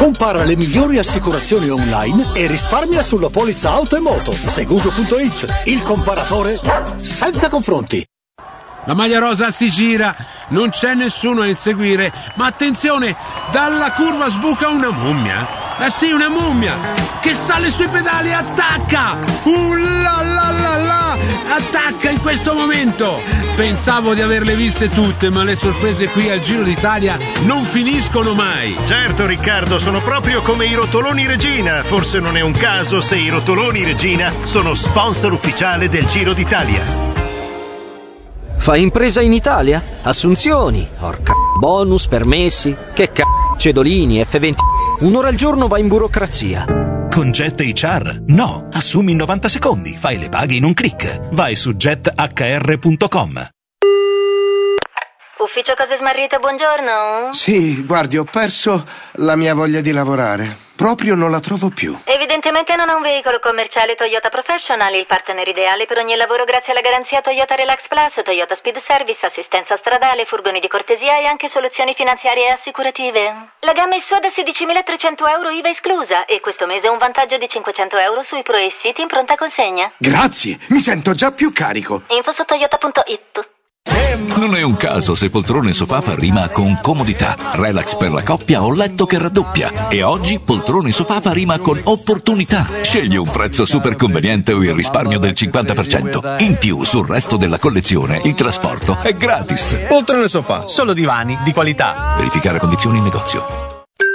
Compara le migliori assicurazioni online e risparmia sulla polizza auto e moto. Segugio.it, il comparatore senza confronti. La maglia rosa si gira, non c'è nessuno a inseguire, ma attenzione, dalla curva sbuca una mummia. Sì, una mummia che sale sui pedali e attacca. La la la la, attacca in questo momento. Pensavo di averle viste tutte, ma le sorprese qui al Giro d'Italia non finiscono mai. Certo Riccardo, sono proprio come i rotoloni Regina. Forse non è un caso se i rotoloni Regina sono sponsor ufficiale del Giro d'Italia. Fai impresa in Italia? Assunzioni, bonus, permessi, cedolini, F20. Un'ora al giorno vai in burocrazia. Con Jet HR? No, assumi in 90 secondi, fai le paghe in un click. Vai su jethr.com. Ufficio Cose Smarrite, buongiorno. Sì, guardi, ho perso la mia voglia di lavorare. Proprio non la trovo più. Evidentemente non ha un veicolo commerciale Toyota Professional, il partner ideale per ogni lavoro grazie alla garanzia Toyota Relax Plus, Toyota Speed Service, assistenza stradale, furgoni di cortesia e anche soluzioni finanziarie e assicurative. La gamma è sua da 16.300 euro IVA esclusa e questo mese un vantaggio di 500 euro sui Pro e City in pronta consegna. Grazie, mi sento già più carico. Info su toyota.it. Non è un caso se poltrone sofà fa rima con comodità, relax per la coppia o letto che raddoppia. E oggi poltrone sofà fa rima con opportunità. Scegli un prezzo super conveniente o il risparmio del 50%. In più, sul resto della collezione, il trasporto è gratis. Poltrone sofà, solo divani di qualità. Verificare condizioni in negozio.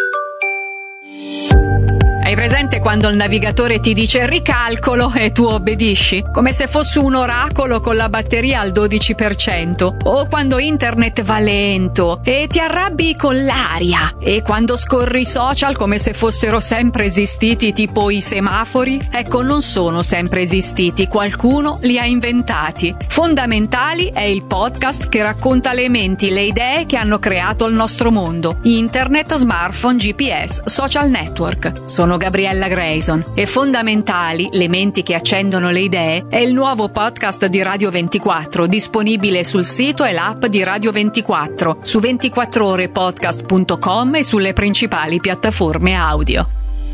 Hai presente quando il navigatore ti dice ricalcolo e tu obbedisci? Come se fosse un oracolo con la batteria al 12%. O quando internet va lento e ti arrabbi con l'aria. E quando scorri i social come se fossero sempre esistiti, tipo i semafori. Ecco, non sono sempre esistiti, qualcuno li ha inventati. Fondamentali è il podcast che racconta le menti, le idee che hanno creato il nostro mondo. Internet, smartphone, GPS, social network. Sono Gabriella Grayson e Fondamentali, le menti che accendono le idee, è il nuovo podcast di Radio 24, disponibile sul sito e l'app di Radio 24, su 24orepodcast.com e sulle principali piattaforme audio.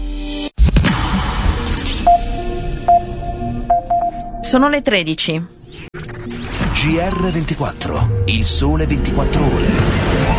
Sono le 13. GR24, il sole 24 ore.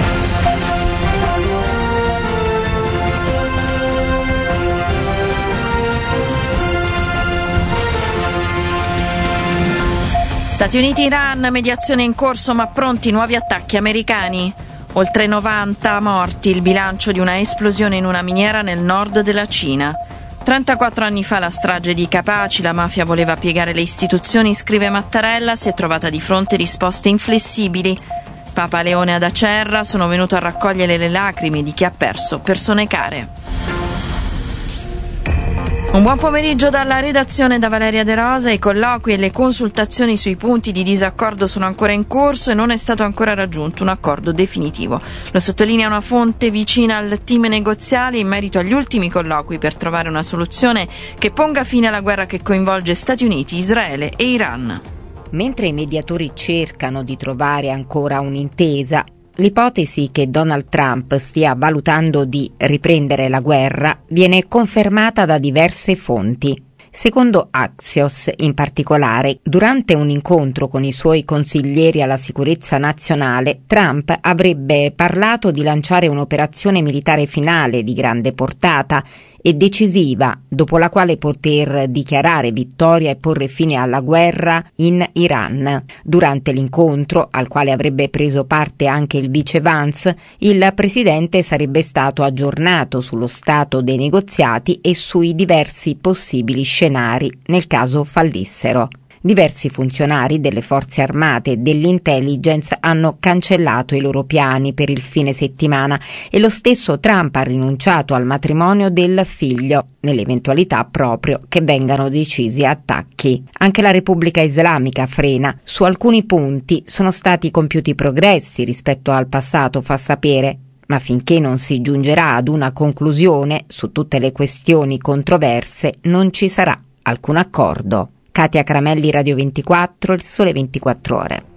Stati Uniti-Iran, mediazione in corso ma pronti nuovi attacchi americani. Oltre 90 morti, il bilancio di una esplosione in una miniera nel nord della Cina. 34 anni fa la strage di Capaci, la mafia voleva piegare le istituzioni, scrive Mattarella, si è trovata di fronte risposte inflessibili. Papa Leone ad Acerra, sono venuto a raccogliere le lacrime di chi ha perso persone care. Un buon pomeriggio dalla redazione da Valeria De Rosa. I colloqui e le consultazioni sui punti di disaccordo sono ancora in corso e non è stato ancora raggiunto un accordo definitivo. Lo sottolinea una fonte vicina al team negoziale in merito agli ultimi colloqui per trovare una soluzione che ponga fine alla guerra che coinvolge Stati Uniti, Israele e Iran. Mentre i mediatori cercano di trovare ancora un'intesa, l'ipotesi che Donald Trump stia valutando di riprendere la guerra viene confermata da diverse fonti. Secondo Axios, in particolare, durante un incontro con i suoi consiglieri alla sicurezza nazionale, Trump avrebbe parlato di lanciare un'operazione militare finale di grande portata e decisiva, dopo la quale poter dichiarare vittoria e porre fine alla guerra in Iran. Durante l'incontro, al quale avrebbe preso parte anche il vice Vance, il presidente sarebbe stato aggiornato sullo stato dei negoziati e sui diversi possibili scenari nel caso fallissero. Diversi funzionari delle forze armate e dell'intelligence hanno cancellato i loro piani per il fine settimana e lo stesso Trump ha rinunciato al matrimonio del figlio, nell'eventualità proprio che vengano decisi attacchi. Anche la Repubblica Islamica frena. Su alcuni punti sono stati compiuti progressi rispetto al passato, fa sapere, ma finché non si giungerà ad una conclusione su tutte le questioni controverse non ci sarà alcun accordo. Katia Caramelli, Radio 24, il sole 24 ore.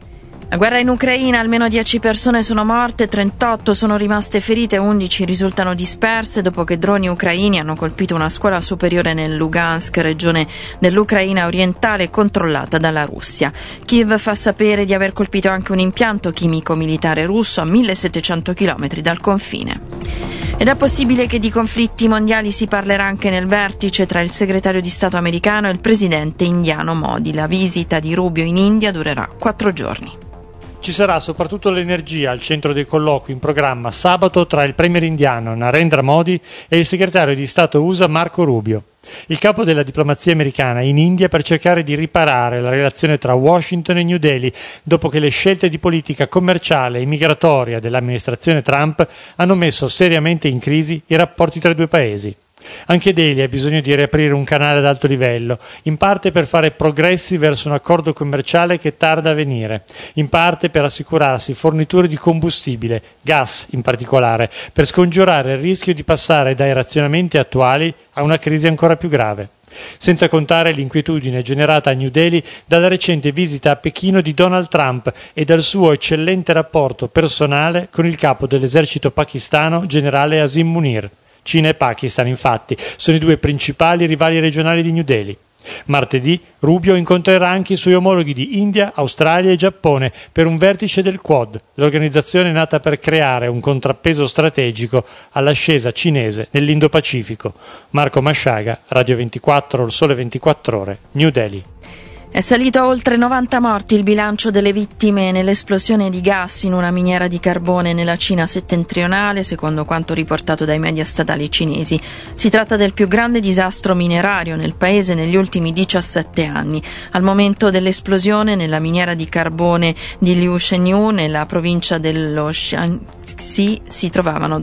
La guerra in Ucraina, almeno 10 persone sono morte, 38 sono rimaste ferite, 11 risultano disperse dopo che droni ucraini hanno colpito una scuola superiore nel Lugansk, regione dell'Ucraina orientale controllata dalla Russia. Kiev fa sapere di aver colpito anche un impianto chimico militare russo a 1700 km dal confine. Ed è possibile che di conflitti mondiali si parlerà anche nel vertice tra il segretario di Stato americano e il presidente indiano Modi. La visita di Rubio in India durerà 4 giorni. Ci sarà soprattutto l'energia al centro dei colloqui in programma sabato tra il premier indiano Narendra Modi e il segretario di Stato USA Marco Rubio. Il capo della diplomazia americana in India per cercare di riparare la relazione tra Washington e New Delhi dopo che le scelte di politica commerciale e migratoria dell'amministrazione Trump hanno messo seriamente in crisi i rapporti tra i due paesi. Anche Delhi ha bisogno di riaprire un canale ad alto livello, in parte per fare progressi verso un accordo commerciale che tarda a venire, in parte per assicurarsi forniture di combustibile, gas in particolare, per scongiurare il rischio di passare dai razionamenti attuali a una crisi ancora più grave. Senza contare l'inquietudine generata a New Delhi dalla recente visita a Pechino di Donald Trump e dal suo eccellente rapporto personale con il capo dell'esercito pakistano, generale Asim Munir. Cina e Pakistan, infatti, sono i due principali rivali regionali di New Delhi. Martedì Rubio incontrerà anche i suoi omologhi di India, Australia e Giappone per un vertice del Quad, l'organizzazione nata per creare un contrappeso strategico all'ascesa cinese nell'Indo-Pacifico. Marco Masciaga, Radio 24, Il Sole 24 Ore, New Delhi. È salito a oltre 90 morti il bilancio delle vittime nell'esplosione di gas in una miniera di carbone nella Cina settentrionale, secondo quanto riportato dai media statali cinesi. Si tratta del più grande disastro minerario nel paese negli ultimi 17 anni. Al momento dell'esplosione nella miniera di carbone di Liu Shenyu, nella provincia dello Shaanxi, si trovavano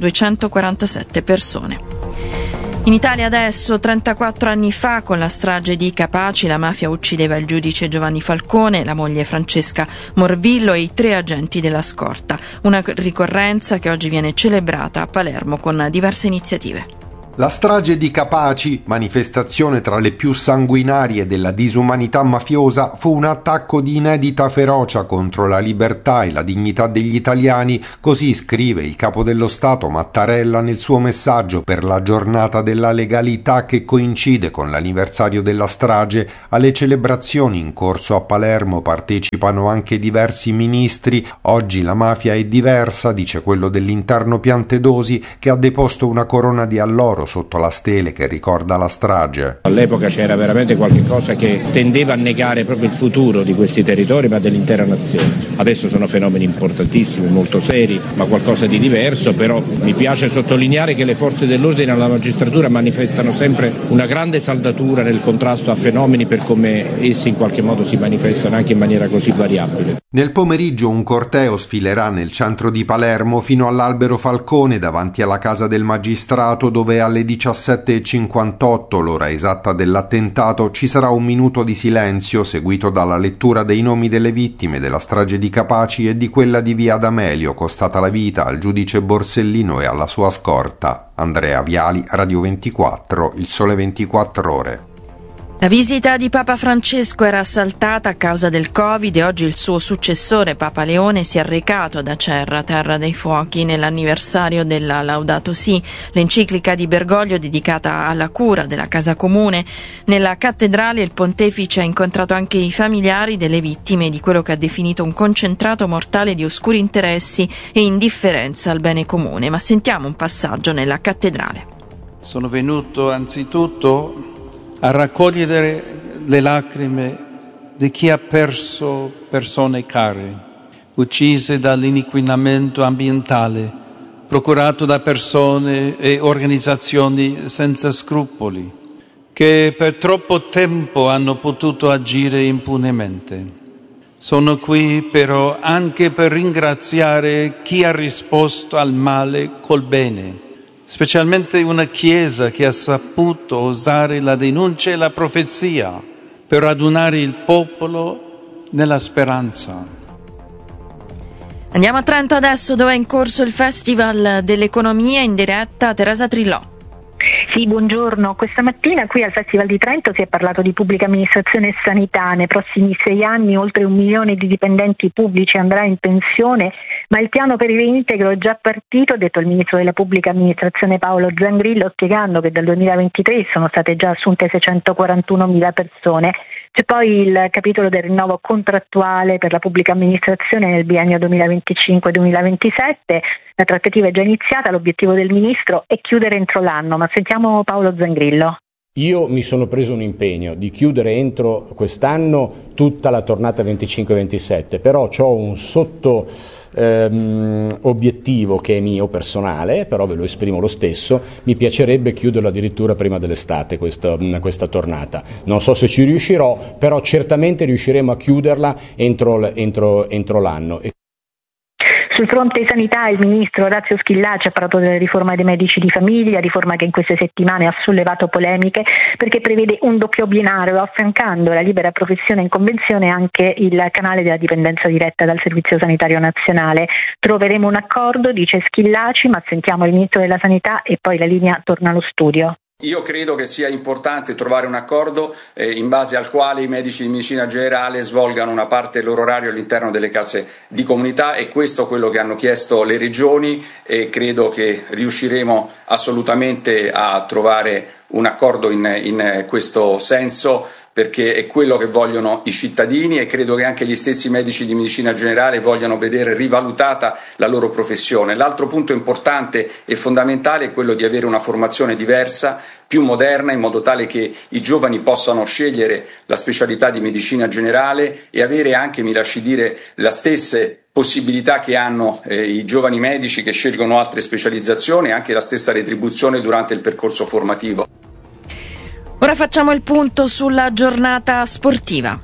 247 persone. In Italia adesso, 34 anni fa, con la strage di Capaci, la mafia uccideva il giudice Giovanni Falcone, la moglie Francesca Morvillo e i 3 agenti della scorta. Una ricorrenza che oggi viene celebrata a Palermo con diverse iniziative. La strage di Capaci, manifestazione tra le più sanguinarie della disumanità mafiosa, fu un attacco di inedita ferocia contro la libertà e la dignità degli italiani, così scrive il capo dello Stato Mattarella nel suo messaggio per la giornata della legalità che coincide con l'anniversario della strage. Alle celebrazioni in corso a Palermo partecipano anche diversi ministri. Oggi la mafia è diversa, dice quello dell'interno Piantedosi, che ha deposto una corona di alloro sotto la stele che ricorda la strage. All'epoca c'era veramente qualche cosa che tendeva a negare proprio il futuro di questi territori ma dell'intera nazione. Adesso sono fenomeni importantissimi, molto seri, ma qualcosa di diverso, però mi piace sottolineare che le forze dell'ordine e la magistratura manifestano sempre una grande saldatura nel contrasto a fenomeni per come essi in qualche modo si manifestano anche in maniera così variabile. Nel pomeriggio un corteo sfilerà nel centro di Palermo fino all'Albero Falcone davanti alla casa del magistrato, dove alle 17:58, l'ora esatta dell'attentato, ci sarà un minuto di silenzio seguito dalla lettura dei nomi delle vittime della strage di Capaci e di quella di via D'Amelio, costata la vita al giudice Borsellino e alla sua scorta. Andrea Viali, Radio 24, Il Sole 24 Ore. La visita di Papa Francesco era saltata a causa del Covid e oggi il suo successore Papa Leone si è recato ad Acerra, terra dei fuochi, nell'anniversario della Laudato Si, l'enciclica di Bergoglio dedicata alla cura della casa comune. Nella cattedrale il pontefice ha incontrato anche i familiari delle vittime di quello che ha definito un concentrato mortale di oscuri interessi e indifferenza al bene comune. Ma sentiamo un passaggio nella cattedrale. Sono venuto anzitutto a raccogliere le lacrime di chi ha perso persone care, uccise dall'inquinamento ambientale, procurato da persone e organizzazioni senza scrupoli, che per troppo tempo hanno potuto agire impunemente. Sono qui però anche per ringraziare chi ha risposto al male col bene, specialmente una Chiesa che ha saputo usare la denuncia e la profezia per radunare il popolo nella speranza. Andiamo a Trento adesso, dove è in corso il Festival dell'Economia, in diretta Teresa Trillò. Sì, buongiorno. Questa mattina qui al Festival di Trento si è parlato di pubblica amministrazione e sanità. Nei prossimi 6 anni oltre 1 milione di dipendenti pubblici andrà in pensione, ma il piano per il reintegro è già partito, ha detto il ministro della pubblica amministrazione Paolo Zangrillo, spiegando che dal 2023 sono state già assunte 641.000 persone. C'è poi il capitolo del rinnovo contrattuale per la pubblica amministrazione nel biennio 2025-2027. La trattativa è già iniziata, l'obiettivo del ministro è chiudere entro l'anno, ma sentiamo Paolo Zangrillo. Io mi sono preso un impegno di chiudere entro quest'anno tutta la tornata 25-27, però ho un sotto obiettivo che è mio personale, però ve lo esprimo lo stesso. Mi piacerebbe chiuderlo addirittura prima dell'estate questa tornata. Non so se ci riuscirò, però certamente riusciremo a chiuderla entro l'anno. Sul fronte sanità il ministro Orazio Schillaci ha parlato della riforma dei medici di famiglia, riforma che in queste settimane ha sollevato polemiche perché prevede un doppio binario, affiancando la libera professione in convenzione anche il canale della dipendenza diretta dal Servizio Sanitario Nazionale. Troveremo un accordo, dice Schillaci, ma sentiamo il ministro della Sanità e poi la linea torna allo studio. Io credo che sia importante trovare un accordo in base al quale i medici di medicina generale svolgano una parte del loro orario all'interno delle case di comunità, e questo è quello che hanno chiesto le regioni, e credo che riusciremo assolutamente a trovare un accordo in questo senso, perché è quello che vogliono i cittadini, e credo che anche gli stessi medici di medicina generale vogliano vedere rivalutata la loro professione. L'altro punto importante e fondamentale è quello di avere una formazione diversa, più moderna, in modo tale che i giovani possano scegliere la specialità di medicina generale e avere anche, mi lasci dire, le stesse possibilità che hanno i giovani medici che scelgono altre specializzazioni, e anche la stessa retribuzione durante il percorso formativo. Ora facciamo il punto sulla giornata sportiva.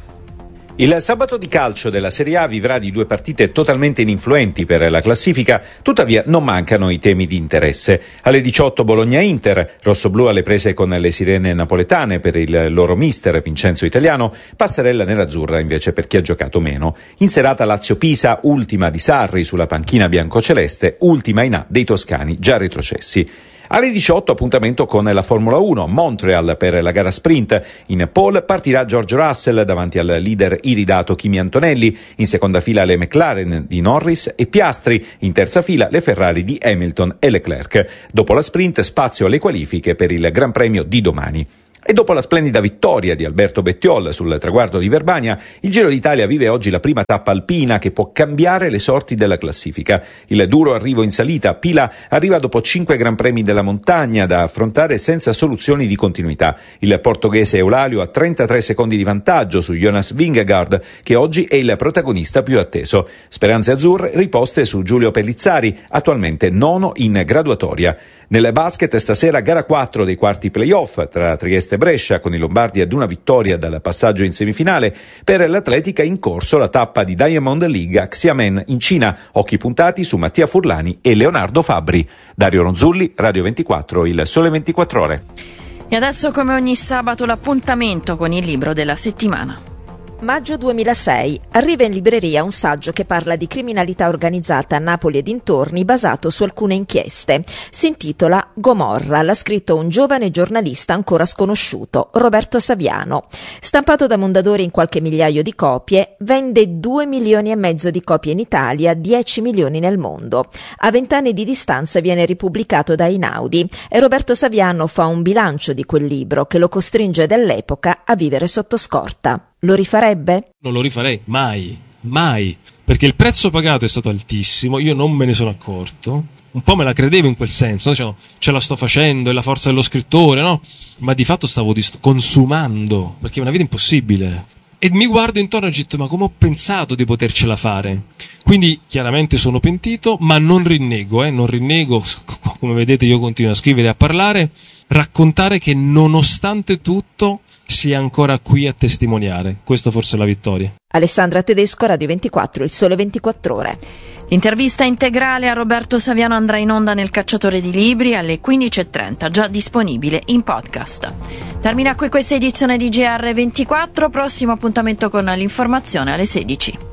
Il sabato di calcio della Serie A vivrà di 2 partite totalmente ininfluenti per la classifica, tuttavia non mancano i temi di interesse. Alle 18 Bologna-Inter, rossoblù alle prese con le sirene napoletane per il loro mister Vincenzo Italiano, passerella nerazzurra invece per chi ha giocato meno. In serata Lazio-Pisa, ultima di Sarri sulla panchina biancoceleste, ultima in A dei toscani già retrocessi. Alle 18 appuntamento con la Formula 1, Montreal per la gara sprint. In pole partirà George Russell davanti al leader iridato Kimi Antonelli, in seconda fila le McLaren di Norris e Piastri, in terza fila le Ferrari di Hamilton e Leclerc. Dopo la sprint spazio alle qualifiche per il Gran Premio di domani. E dopo la splendida vittoria di Alberto Bettiol sul traguardo di Verbania, il Giro d'Italia vive oggi la prima tappa alpina che può cambiare le sorti della classifica. Il duro arrivo in salita, Pila arriva dopo 5 Gran Premi della montagna da affrontare senza soluzioni di continuità. Il portoghese Eulalio ha 33 secondi di vantaggio su Jonas Vingegaard, che oggi è il protagonista più atteso. Speranze azzurre riposte su Giulio Pellizzari, attualmente nono in graduatoria. Nel basket stasera gara 4 dei quarti playoff tra Trieste e Brescia, con i lombardi ad una vittoria dal passaggio in semifinale. Per l'atletica in corso la tappa di Diamond League a Xiamen in Cina, occhi puntati su Mattia Furlani e Leonardo Fabbri. Dario Ronzulli, Radio 24, Il Sole 24 Ore. E adesso, come ogni sabato, l'appuntamento con il libro della settimana. Maggio 2006. Arriva in libreria un saggio che parla di criminalità organizzata a Napoli e dintorni, basato su alcune inchieste. Si intitola Gomorra, l'ha scritto un giovane giornalista ancora sconosciuto, Roberto Saviano. Stampato da Mondadori in qualche migliaio di copie, vende 2,5 milioni di copie in Italia, 10 milioni nel mondo. A 20 anni di distanza viene ripubblicato da Einaudi e Roberto Saviano fa un bilancio di quel libro che lo costringe dall'epoca a vivere sotto scorta. Lo rifarebbe? Non lo rifarei, mai, perché il prezzo pagato è stato altissimo, io non me ne sono accorto, un po' me la credevo in quel senso, no? Cioè, ce la sto facendo, è la forza dello scrittore, no? Ma di fatto stavo consumando, perché è una vita impossibile. E mi guardo intorno e dico, ma come ho pensato di potercela fare? Quindi chiaramente sono pentito, ma non rinnego, come vedete io continuo a scrivere e a parlare, raccontare che nonostante tutto sia ancora qui a testimoniare. Questo forse è la vittoria. Alessandra Tedesco, Radio 24, Il Sole 24 Ore. L'intervista integrale a Roberto Saviano andrà in onda nel Cacciatore di Libri alle 15.30, già disponibile in podcast. Termina qui questa edizione di GR24, prossimo appuntamento con l'informazione alle 16.